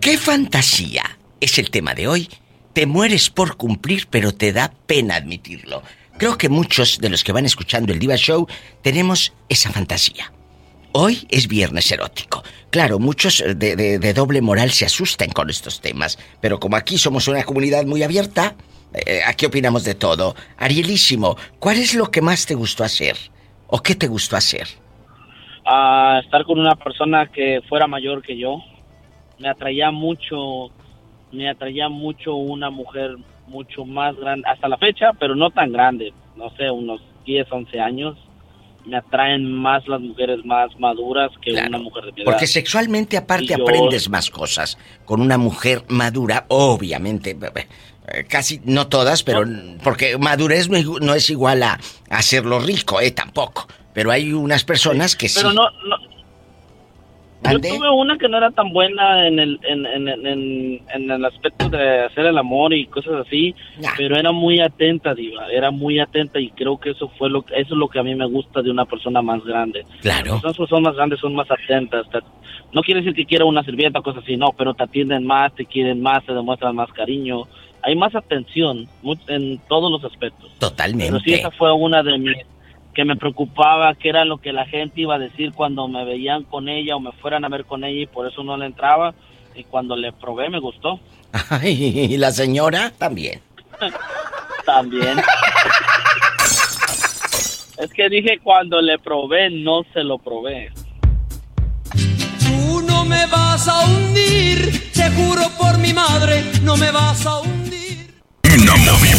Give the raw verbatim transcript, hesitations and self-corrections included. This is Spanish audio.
¿Qué fantasía es el tema de hoy? Te mueres por cumplir, pero te da pena admitirlo. Creo que muchos de los que van escuchando el Diva Show tenemos esa fantasía. Hoy es viernes erótico. Claro, muchos de, de, de doble moral se asustan con estos temas, pero como aquí somos una comunidad muy abierta, eh, aquí opinamos de todo. Arielísimo, ¿cuál es lo que más te gustó hacer? ¿O qué te gustó hacer? Uh, estar con una persona que fuera mayor que yo. Me atraía mucho, me atraía mucho una mujer mucho más grande, hasta la fecha, pero no tan grande, no sé, unos diez, once años. Me atraen más las mujeres más maduras que claro, una mujer de mi edad. Porque sexualmente aparte yo... aprendes más cosas con una mujer madura, obviamente, casi no todas, pero no. Porque madurez no es igual a hacerlo rico, eh, tampoco. Pero hay unas personas que pero sí. Pero no, no. Yo tuve una que no era tan buena en el en, en, en, en el aspecto de hacer el amor y cosas así, nah. Pero era muy atenta, Diva, era muy atenta y creo que eso fue lo que eso es lo que a mí me gusta de una persona más grande. Claro. Las personas que son más grandes son más atentas. Te, no quiere decir que quiera una sirvienta o cosas así, no, pero te atienden más, te quieren más, te demuestran más cariño. Hay más atención en todos los aspectos. Totalmente. Pero sí, esa fue una de mis que me preocupaba, que era lo que la gente iba a decir cuando me veían con ella o me fueran a ver con ella y por eso no le entraba. Y cuando le probé me gustó. Ay, ¿y la señora? También. También. Es que dije cuando le probé, no se lo probé. Tú no me vas a hundir, te juro por mi madre, no me vas a hundir. Inamovible.